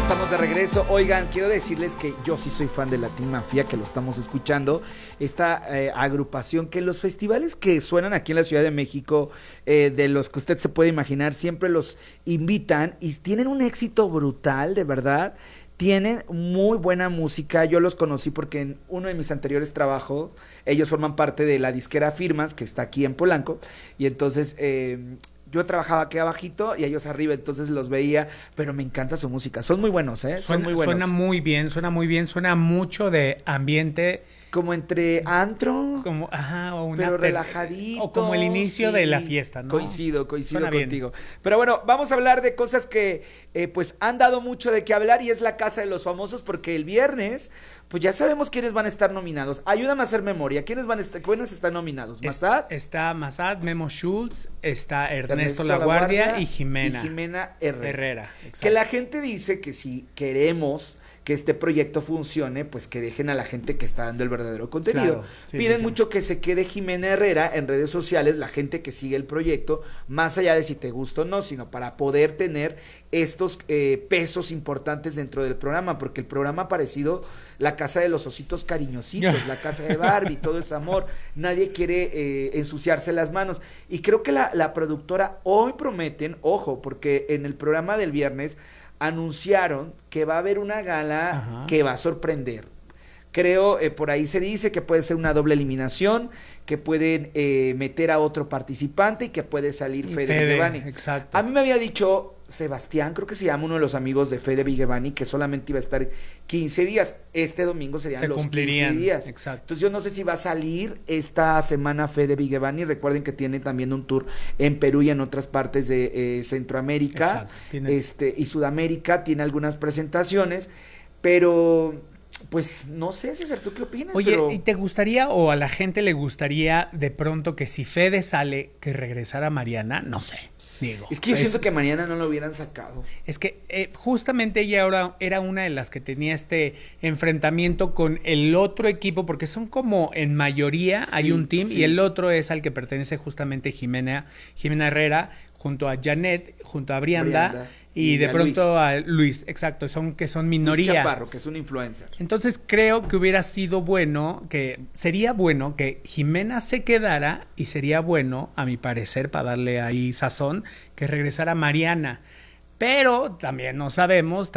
estamos de regreso. Oigan, quiero decirles que yo sí soy fan de Latin Mafia, que lo estamos escuchando. Esta agrupación que en los festivales que suenan aquí en la Ciudad de México, de los que usted se puede imaginar, siempre los invitan y tienen un éxito brutal, de verdad. Tienen muy buena música. Yo los conocí porque en uno de mis anteriores trabajos, ellos forman parte de la disquera Firmas, que está aquí en Polanco, y entonces yo trabajaba aquí abajito y ellos arriba, entonces los veía, pero me encanta su música. Son muy buenos, son muy buenos. Suena muy bien, suena mucho de ambiente. Como entre antro, como, o una pero relajadito. O como el inicio de la fiesta, ¿no? Coincido Suena contigo. bien. Pero bueno, vamos a hablar de cosas que pues han dado mucho de qué hablar, y es la Casa de los Famosos, porque el viernes, pues ya sabemos quiénes van a estar nominados. Ayúdame a hacer memoria. ¿Quiénes están nominados? ¿Massad? Está Massad, Memo Schultz, está Ernesto Laguardia y Jimena Herrera. Que la gente dice que si queremos que este proyecto funcione, pues que dejen a la gente que está dando el verdadero contenido. Claro, Piden mucho que se quede Jimena Herrera en redes sociales, la gente que sigue el proyecto, más allá de si te gusta o no, sino para poder tener estos pesos importantes dentro del programa, porque el programa ha parecido la casa de los ositos cariñositos, la casa de Barbie, todo es amor, nadie quiere ensuciarse las manos, y creo que la productora hoy prometen, ojo, porque en el programa del viernes anunciaron que va a haber una gala que va a sorprender. Creo, por ahí se dice que puede ser una doble eliminación, que pueden meter a otro participante y que puede salir Fede Vigevani. Exacto. A mí me había dicho Sebastián, creo que se llama uno de los amigos de Fede Vigevani, que solamente iba a estar 15 días. Este domingo serían los 15 días. Exacto. Entonces yo no sé si va a salir esta semana Fede Vigevani. Recuerden que tiene también un tour en Perú y en otras partes de Centroamérica y Sudamérica. Tiene algunas presentaciones, pero pues no sé, César, ¿tú qué opinas? Oye, ¿y te gustaría o a la gente le gustaría de pronto que si Fede sale, que regresara Mariana? No sé. Diego, es que yo siento que Mariana no lo hubieran sacado. Es que justamente ella ahora era una de las que tenía este enfrentamiento con el otro equipo, porque son como en mayoría hay un team, y el otro es al que pertenece justamente Jimena Herrera, junto a Janet, junto a Brianda y de pronto Luis. A Luis, exacto, que son minoría. Luis Chaparro, que es un influencer. Entonces creo que sería bueno que Jimena se quedara, y sería bueno, a mi parecer, para darle ahí sazón, que regresara Mariana. Pero también no sabemos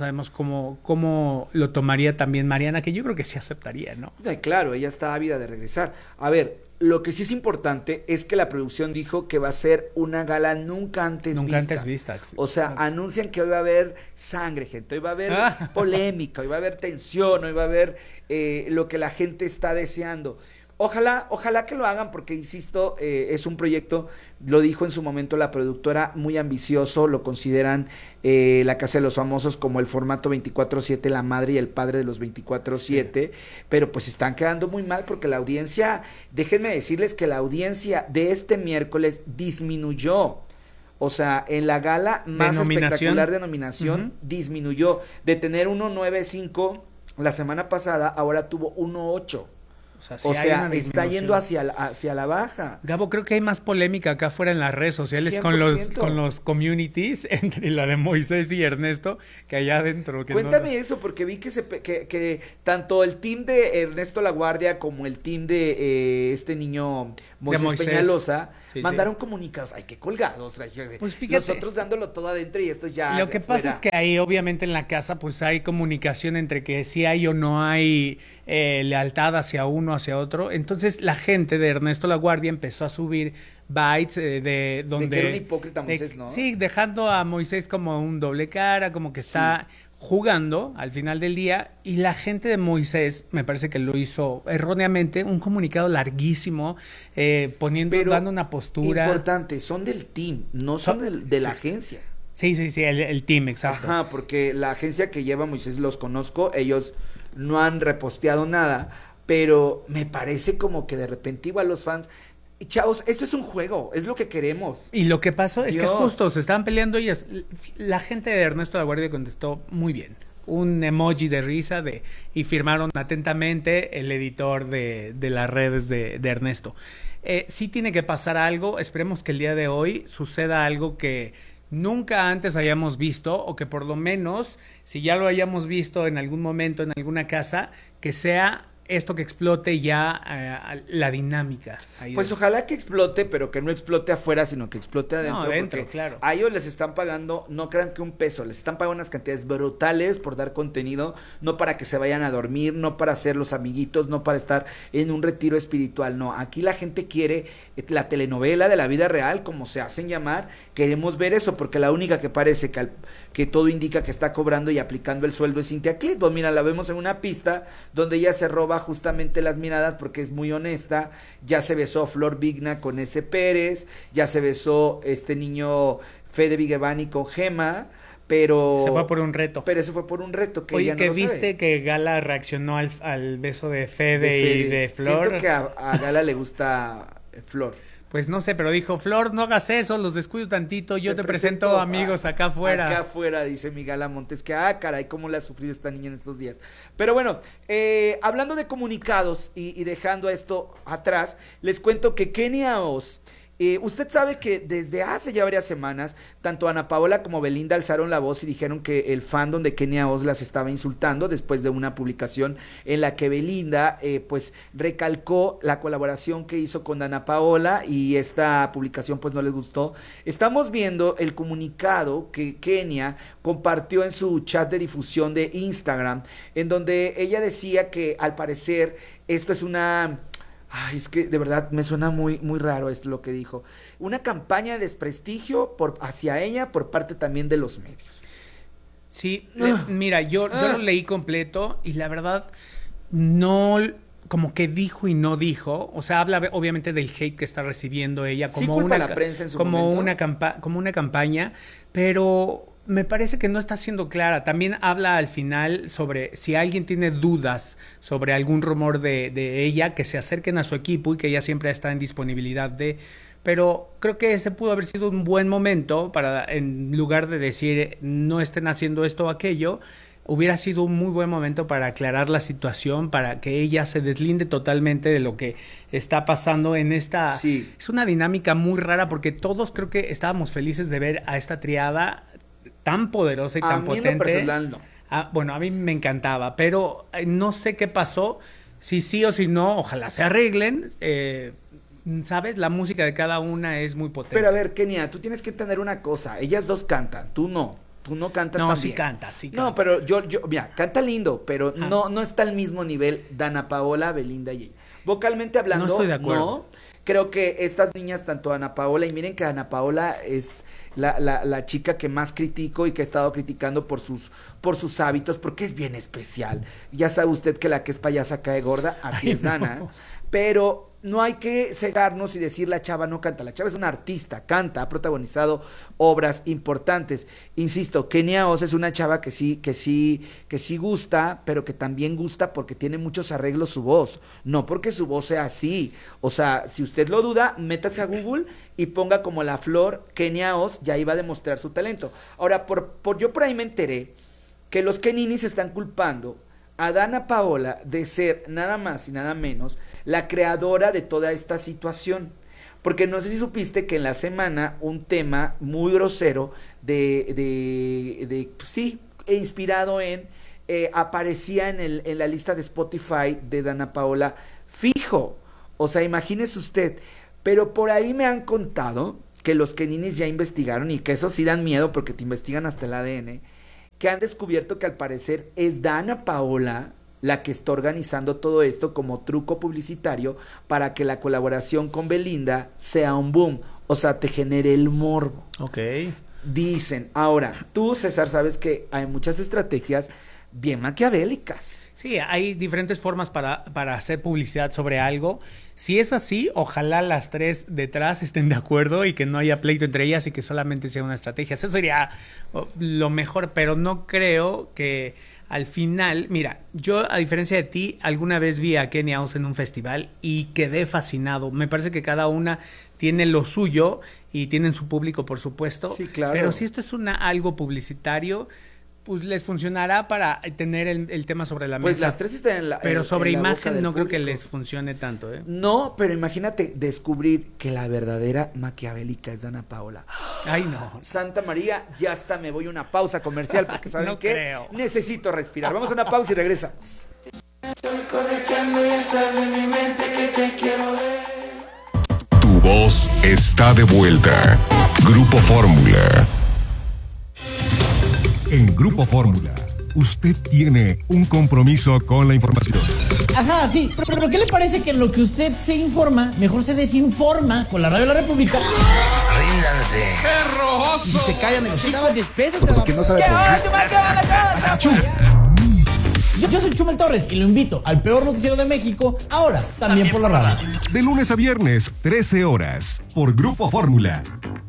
cómo lo tomaría también Mariana, que yo creo que sí aceptaría, ¿no? Claro, ella está ávida de regresar. A ver, lo que sí es importante es que la producción dijo que va a ser una gala nunca antes vista. O sea, anuncian que hoy va a haber sangre, gente, hoy va a haber polémica, hoy va a haber tensión, hoy va a haber lo que la gente está deseando. Ojalá que lo hagan, porque insisto, es un proyecto, lo dijo en su momento la productora, muy ambicioso. Lo consideran la Casa de los Famosos como el formato 24/7, la madre y el padre de los 24/7, pero pues están quedando muy mal, porque la audiencia, déjenme decirles que la audiencia de este miércoles disminuyó. O sea, en la gala más espectacular de nominación, disminuyó. De tener 1.95 la semana pasada, ahora tuvo 1.8. O sea, está yendo hacia la baja. Gabo, creo que hay más polémica acá afuera en las redes sociales 100%. con los communities, entre la de Moisés y Ernesto, que allá adentro. Cuéntame eso, porque vi que tanto el team de Ernesto Laguardia como el team de este niño Moisés Peñalosa mandaron comunicados. Ay, qué colgados. Pues fíjate, nosotros dándolo todo adentro y esto ya. Lo que pasa es que ahí, obviamente, en la casa, pues hay comunicación entre que si hay o no hay lealtad hacia uno, hacia otro. Entonces la gente de Ernesto Laguardia empezó a subir bytes de donde... De que era un hipócrita Moisés, ¿no? Sí, dejando a Moisés como un doble cara, como que está jugando al final del día, y la gente de Moisés, me parece que lo hizo erróneamente, un comunicado larguísimo, dando una postura. Importante, son del team, no son de la agencia. Sí, el team, exacto. Ajá, porque la agencia que lleva Moisés los conozco, ellos no han reposteado nada, pero me parece como que de repente igual los fans... Chavos, esto es un juego, es lo que queremos. Y lo que pasó es que justo se estaban peleando ellos. La gente de Ernesto Laguardia contestó muy bien. Un emoji de risa y firmaron atentamente el editor de las redes de Ernesto. Sí tiene que pasar algo, esperemos que el día de hoy suceda algo que nunca antes hayamos visto, o que por lo menos, si ya lo hayamos visto en algún momento en alguna casa, que sea esto que explote ya la dinámica. Pues ojalá que explote, pero que no explote afuera, sino que explote adentro. No, adentro, claro. A ellos les están pagando, no crean que $1, les están pagando unas cantidades brutales por dar contenido, no para que se vayan a dormir, no para ser los amiguitos, no para estar en un retiro espiritual, no. Aquí la gente quiere la telenovela de la vida real, como se hacen llamar, queremos ver eso, porque la única que parece que todo indica que está cobrando y aplicando el sueldo es Cynthia Clitbo. Mira, la vemos en una pista donde ella se roba justamente las miradas porque es muy honesta. Ya se besó Flor Vigna con ese Pérez, ya se besó este niño Fede Vigevani con Gema, pero se fue por un reto. Pero eso fue por un reto que oye, ella no que lo viste sabe. Que Gala reaccionó al beso de Fede y de Flor. Siento que a Gala le gusta Flor. Pues no sé, pero dijo, Flor, no hagas eso, los descuido tantito, yo te presento amigos acá afuera. Acá afuera, dice mi Gala Montes, que caray, cómo le ha sufrido esta niña en estos días. Pero bueno, hablando de comunicados y dejando esto atrás, les cuento que Kenia Oz, usted sabe que desde hace ya varias semanas, tanto Ana Paola como Belinda alzaron la voz y dijeron que el fandom de Kenia Oz las estaba insultando después de una publicación en la que Belinda pues recalcó la colaboración que hizo con Ana Paola y esta publicación pues no les gustó. Estamos viendo el comunicado que Kenia compartió en su chat de difusión de Instagram, en donde ella decía que al parecer esto es una... Ay, es que de verdad me suena muy, muy raro esto lo que dijo. Una campaña de desprestigio hacia ella por parte también de los medios. Sí, mira, yo lo leí completo y la verdad no, como que dijo y no dijo. O sea, habla obviamente del hate que está recibiendo ella como, sí, culpa a la prensa en su como momento. Como una campaña, pero me parece que no está siendo clara. También habla al final sobre si alguien tiene dudas sobre algún rumor de ella, que se acerquen a su equipo y que ella siempre está en disponibilidad de... Pero creo que ese pudo haber sido un buen momento para, en lugar de decir no estén haciendo esto o aquello, hubiera sido un muy buen momento para aclarar la situación, para que ella se deslinde totalmente de lo que está pasando en esta... Sí. Es una dinámica muy rara porque todos creo que estábamos felices de ver a esta triada tan poderosa y tan potente. A mí en lo personal no. Bueno, a mí me encantaba, pero no sé qué pasó, si sí o si no, ojalá se arreglen. ¿Sabes? La música de cada una es muy potente. Pero a ver, Kenia, tú tienes que entender una cosa, ellas dos cantan, tú no cantas tan bien. No, sí canta. No, pero yo, mira, canta lindo, pero no está al mismo nivel Dana Paola, Belinda y ella. Vocalmente hablando, no estoy de acuerdo. No, creo que estas niñas, tanto Ana Paola, y miren que Ana Paola es la chica que más critico y que he estado criticando por sus hábitos, porque es bien especial. Ya sabe usted que la que es payasa cae gorda, así es Dana, no. Pero no hay que cegarnos y decir la chava no canta. La chava es una artista, canta, ha protagonizado obras importantes. Insisto, Kenia Oz es una chava que sí gusta, pero que también gusta porque tiene muchos arreglos su voz, no porque su voz sea así. O sea, si usted lo duda, métase a Google y ponga como la flor Kenia Oz, ya iba a demostrar su talento. Ahora, yo por ahí me enteré que los Keninis están culpando a Dana Paola de ser nada más y nada menos la creadora de toda esta situación, porque no sé si supiste que en la semana un tema muy grosero sí, inspirado en aparecía en la lista de Spotify de Dana Paola fijo, o sea, imagínese usted, pero por ahí me han contado que los Keninis ya investigaron y que eso sí dan miedo porque te investigan hasta el ADN, que han descubierto que al parecer es Dana Paola la que está organizando todo esto como truco publicitario para que la colaboración con Belinda sea un boom, o sea, te genere el morbo. Ok. Dicen, ahora, tú, César, sabes que hay muchas estrategias bien maquiavélicas. Sí, hay diferentes formas para hacer publicidad sobre algo. Si es así, ojalá las tres detrás estén de acuerdo y que no haya pleito entre ellas y que solamente sea una estrategia. Eso sería lo mejor, pero no creo que al final... Mira, yo a diferencia de ti, alguna vez vi a Kenia Oz en un festival y quedé fascinado. Me parece que cada una tiene lo suyo y tienen su público, por supuesto. Sí, claro. Pero si esto es algo publicitario... pues les funcionará para tener el tema sobre la mesa. Pues las tres están en la Pero sobre en la imagen no creo que les funcione tanto, ¿eh? No, pero imagínate descubrir que la verdadera maquiavélica es Dana Paola. Ay, no. Santa María, ya hasta me voy a una pausa comercial porque ¿saben no qué? Creo. Necesito respirar. Vamos a una pausa y regresamos. Estoy conectando y sale de mi mente que te quiero ver. Tu voz está de vuelta. Grupo Fórmula. En Grupo Fórmula, usted tiene un compromiso con la información. Ajá, sí, pero ¿qué le parece que lo que usted se informa, mejor se desinforma con la Radio de la República? Ríndanse. ¡Qué rojoso! Y si se callan en los hijos, despésate. Porque no sabe producir. Yo soy Chumel Torres y lo invito al peor noticiero de México, ahora también por la radio. De lunes a viernes, 13 horas, por Grupo Fórmula.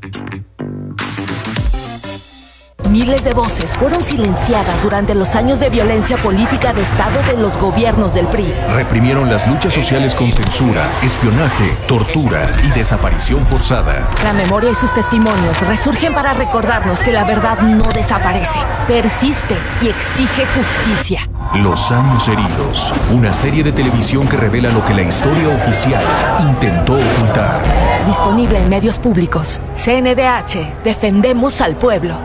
Miles de voces fueron silenciadas durante los años de violencia política de Estado de los gobiernos del PRI. Reprimieron las luchas sociales con censura, espionaje, tortura y desaparición forzada. La memoria y sus testimonios resurgen para recordarnos que la verdad no desaparece, persiste y exige justicia. Los años heridos, una serie de televisión que revela lo que la historia oficial intentó ocultar. Disponible en medios públicos. CNDH, defendemos al pueblo.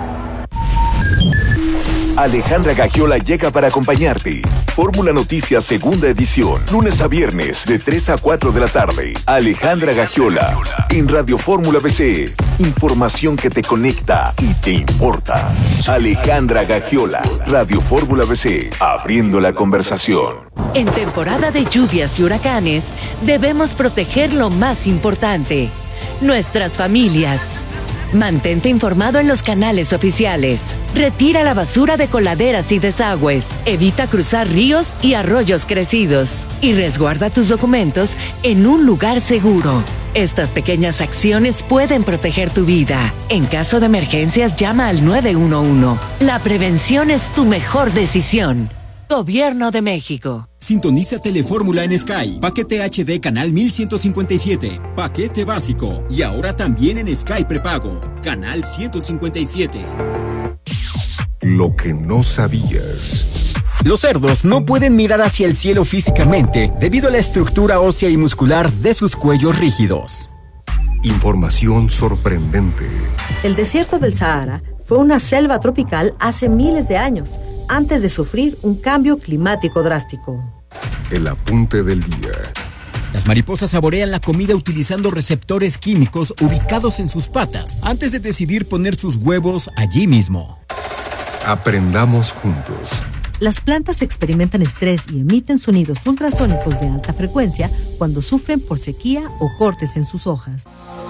Alejandra Gagiola llega para acompañarte. Fórmula Noticias segunda edición, lunes a viernes de 3 a 4 de la tarde. Alejandra Gagiola en Radio Fórmula BC. Información que te conecta y te importa. Alejandra Gagiola, Radio Fórmula BC, abriendo la conversación. En temporada de lluvias y huracanes, debemos proteger lo más importante: nuestras familias. Mantente informado en los canales oficiales. Retira la basura de coladeras y desagües. Evita cruzar ríos y arroyos crecidos. Y resguarda tus documentos en un lugar seguro. Estas pequeñas acciones pueden proteger tu vida. En caso de emergencias, llama al 911. La prevención es tu mejor decisión. Gobierno de México. Sintoniza Telefórmula en Sky. Paquete HD canal 1157. Paquete básico. Y ahora también en Sky prepago. Canal 157. Lo que no sabías. Los cerdos no pueden mirar hacia el cielo físicamente debido a la estructura ósea y muscular de sus cuellos rígidos. Información sorprendente. El desierto del Sahara fue una selva tropical hace miles de años, antes de sufrir un cambio climático drástico. El apunte del día. Las mariposas saborean la comida utilizando receptores químicos ubicados en sus patas antes de decidir poner sus huevos allí mismo. Aprendamos juntos. Las plantas experimentan estrés y emiten sonidos ultrasónicos de alta frecuencia cuando sufren por sequía o cortes en sus hojas.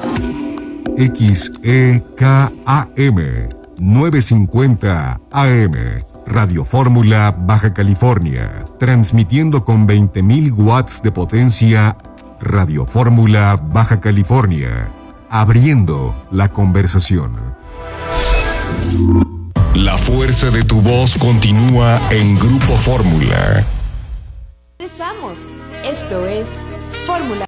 XEKAM 950 AM Radio Fórmula Baja California, transmitiendo con 20.000 watts de potencia. Radio Fórmula Baja California, abriendo la conversación. La fuerza de tu voz continúa en Grupo Fórmula. Regresamos. Esto es Fórmula.